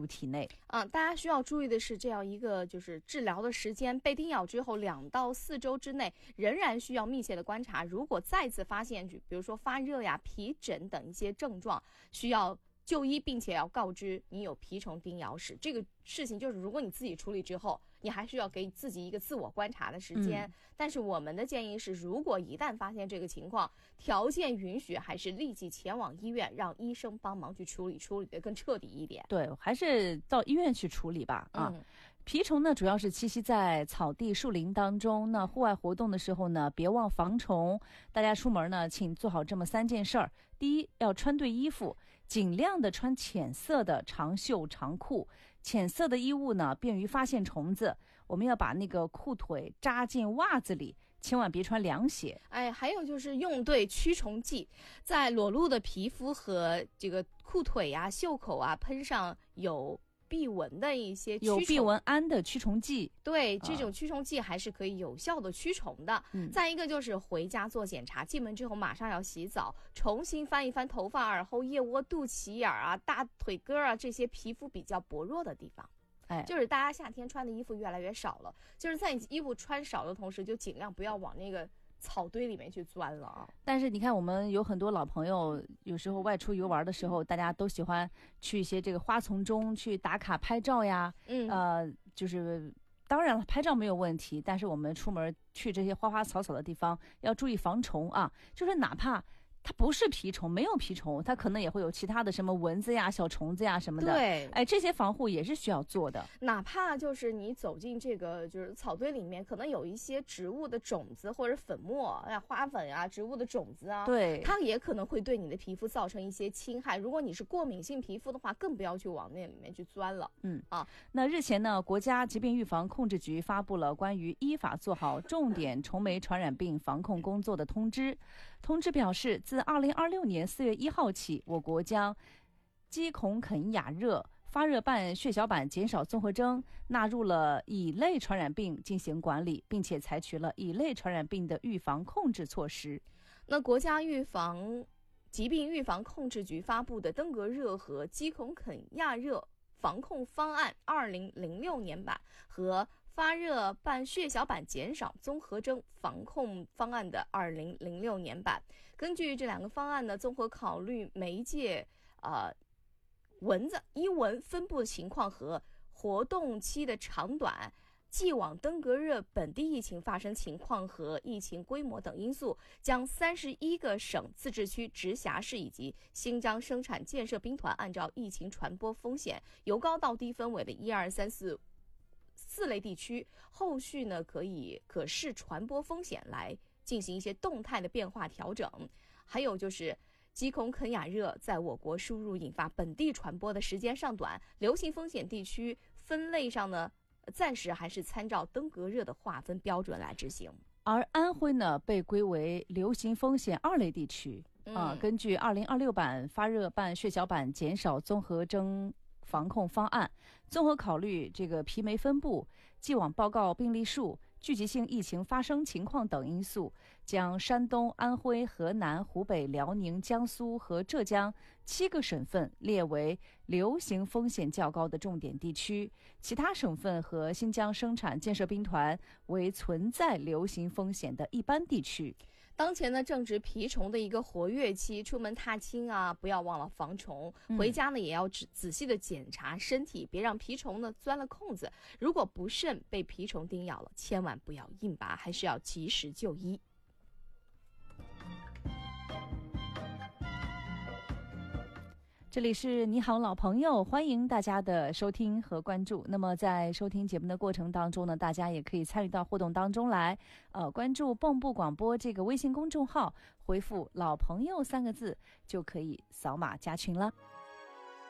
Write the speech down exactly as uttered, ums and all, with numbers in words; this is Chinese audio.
入体内。 嗯，大家需要注意的是，这样一个就是治疗的时间，被叮咬之后两到四周之内，仍然需要密切的观察。如果再次发现，比如说发热呀、皮疹等一些症状，需要就医，并且要告知你有蜱虫叮咬史。这个事情就是，如果你自己处理之后，你还需要给自己一个自我观察的时间。嗯、但是我们的建议是，如果一旦发现这个情况，条件允许，还是立即前往医院，让医生帮忙去处理，处理的更彻底一点。 对，还是到医院去处理吧。啊。嗯，蜱虫呢，主要是栖息在草地、树林当中。那户外活动的时候呢，别忘防虫。大家出门呢，请做好这么三件事儿：第一，要穿对衣服，尽量的穿浅色的长袖长裤。浅色的衣物呢，便于发现虫子。我们要把那个裤腿扎进袜子里，千万别穿凉鞋。 哎，还有就是用对驱虫剂，在裸露的皮肤和这个裤腿啊、袖口啊喷上有避蚊的一些驱虫， 有避蚊胺的驱虫剂。 对，这种驱虫剂还是可以有效的驱虫的。嗯，再一个就是回家做检查，进门之后马上要洗澡，重新翻一翻头发、耳后、腋窝、肚脐眼啊、大腿根啊这些皮肤比较薄弱的地方。哎，就是大家夏天穿的衣服越来越少了，就是在你衣服穿少的同时，就尽量不要往那个草堆里面去钻了啊！ 但是你看，我们有很多老朋友，有时候外出游玩的时候，大家都喜欢去一些这个花丛中去打卡拍照呀。嗯，呃，就是当然了，拍照没有问题，但是我们出门去这些花花草草的地方，要注意防虫啊！就是哪怕它不是蜱虫，没有蜱虫，它可能也会有其他的什么蚊子呀、小虫子呀什么的。 对， 哎，这些防护也是需要做的。 哪怕就是你走进这个就是草堆里面，可能有一些植物的种子或者粉末啊、花粉啊、植物的种子啊， 对， 它也可能会对你的皮肤造成一些侵害。如果你是过敏性皮肤的话，更不要去往那里面去钻了。 嗯啊，那日前呢，国家疾病预防控制局发布了关于依法做好重点虫媒传染病防控工作的通知。通知表示，自二零二六年四月一号起，我国将鸡孔肯雅热、发热伴血小板减少综合征纳入了乙类传染病进行管理，并且采取了乙类传染病的预防控制措施。 那国家预防疾病预防控制局发布的登革热和鸡孔肯亚热防控方案二零零六年版和发热伴血小板减少综合征防控方案的二零零六年版，根据这两个方案呢，综合考虑媒介呃蚊子伊蚊分布的情况和活动期的长短、既往登革热本地疫情发生情况和疫情规模等因素，将三十一个省、自治区、直辖市以及新疆生产建设兵团按照疫情传播风险由高到低分为的一二三四四类地区，后续呢可以可视传播风险来进行一些动态的变化调整。还有就是鸡孔肯雅热在我国输入引发本地传播的时间尚短，流行风险地区分类上呢，暂时还是参照登革热的划分标准来执行。 而安徽呢，被归为流行风险二类地区啊、嗯。根据二零二六版发热伴血小板减少综合征防控方案，综合考虑这个皮媒分布、既往报告病例数、聚集性疫情发生情况等因素，将山东、安徽、河南、湖北、辽宁、江苏和浙江七个省份列为流行风险较高的重点地区，其他省份和新疆生产建设兵团为存在流行风险的一般地区。 当前呢正值蜱虫的一个活跃期，出门踏青啊，不要忘了防虫。回家呢也要仔仔细的检查身体，别让蜱虫呢钻了空子。如果不慎被蜱虫叮咬了，千万不要硬拔，还是要及时就医。 这里是你好老朋友，欢迎大家的收听和关注。那么在收听节目的过程当中呢，大家也可以参与到互动当中来，呃，关注蚌埠广播这个微信公众号，回复老朋友三个字就可以扫码加群了。